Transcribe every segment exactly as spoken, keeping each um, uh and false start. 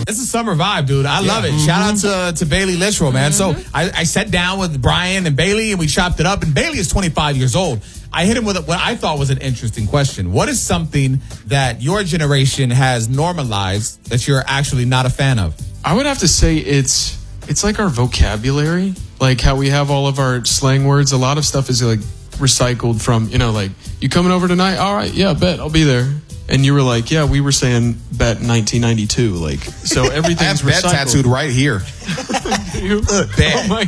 It's a summer vibe, dude. I yeah. love it. Mm-hmm. Shout out to, to Bailey Littrell, man. Mm-hmm. So I, I sat down with Brian and Bailey, and we chopped it up. And Bailey is twenty-five years old. I hit him with what I thought was an interesting question. What is something that your generation has normalized that you're actually not a fan of? I would have to say it's it's like our vocabulary, like how we have all of our slang words. A lot of stuff is like recycled from, you know, like, you coming over tonight? All right, yeah, bet, I'll be there. And you were like, yeah, we were saying bet nineteen ninety-two. Like, so everything's I have recycled. bet tattooed right here. you, bet. Oh my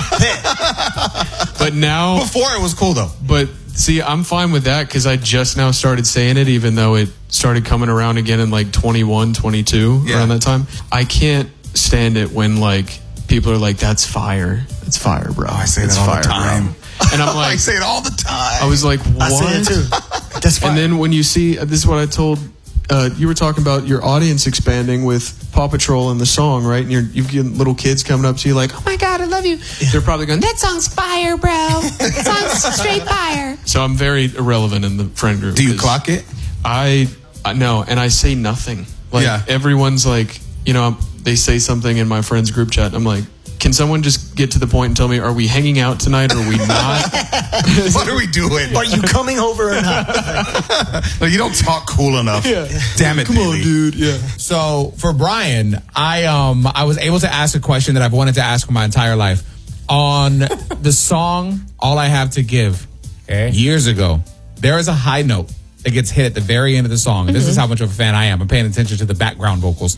God. But now. Before it was cool though. But see, I'm fine with that because I just now started saying it, even though it started coming around again in like twenty-one, twenty-two, yeah. around that time. I can't stand it when like people are like, that's fire. That's fire, bro. Oh, I say that's that all fire, the time. Bro. And I'm like, I say it all the time. I was like, what? I say it too. That's fine. And then when you see, this is what I told, uh, you were talking about your audience expanding with Paw Patrol and the song, right? And you're, you've got little kids coming up to you like, oh my God, I love you. They're probably going, that song's fire, bro. That song's straight fire. So I'm very irrelevant in the friend group. Do you clock it? I, I no, and I say nothing. Like yeah. everyone's like, you know, they say something in my friends group chat. I'm like, can someone just get to the point and tell me, are we hanging out tonight or are we not? What are we doing? Are you coming over or not? No, you don't talk cool enough. Yeah. Damn it, Come Bailey. on, dude. Yeah. So for Brian, I um I was able to ask a question that I've wanted to ask for my entire life. On the song All I Have to Give, okay. years ago, there is a high note that gets hit at the very end of the song. And mm-hmm. this is how much of a fan I am. I'm paying attention to the background vocals.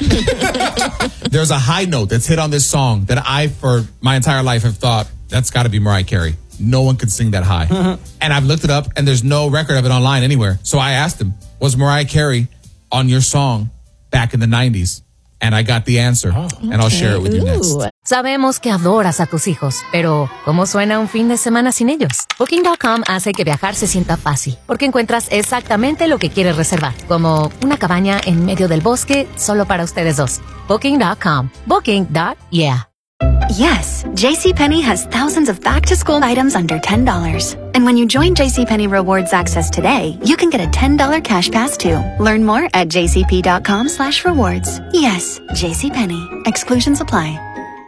There's a high note that's hit on this song that I, for my entire life, have thought, that's got to be Mariah Carey. No one can sing that high. Mm-hmm. And I've looked it up, and there's no record of it online anywhere. So I asked him, was Mariah Carey on your song back in the nineties? And I got the answer, oh, okay. and I'll share it with you next. Sabemos que adoras a tus hijos, pero ¿cómo suena un fin de semana sin ellos? Booking punto com hace que viajar se sienta fácil, porque encuentras exactamente lo que quieres reservar, como una cabaña en medio del bosque solo para ustedes dos. Booking punto com. Booking. Yeah. Yes, JCPenney has thousands of back-to-school items under ten dollars. And when you join JCPenney Rewards Access today, you can get a ten dollars cash pass too. Learn more at jcp.com slash rewards. Yes, JCPenney. Exclusions apply.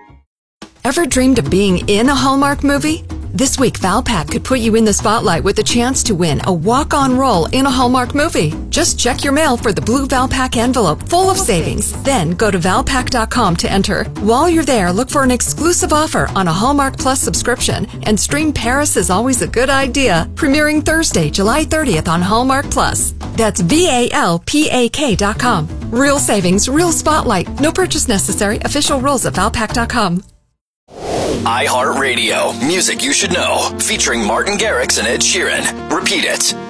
Ever dreamed of being in a Hallmark movie? This week, Valpak could put you in the spotlight with a chance to win a walk-on role in a Hallmark movie. Just check your mail for the blue Valpak envelope full of savings. Then go to valpak dot com to enter. While you're there, look for an exclusive offer on a Hallmark Plus subscription and stream Paris is Always a Good Idea, premiering Thursday, July thirtieth on Hallmark Plus. That's V A L P A K dot com. Real savings, real spotlight. No purchase necessary. Official rules at valpak dot com. iHeartRadio, music you should know, featuring Martin Garrix and Ed Sheeran. Repeat it.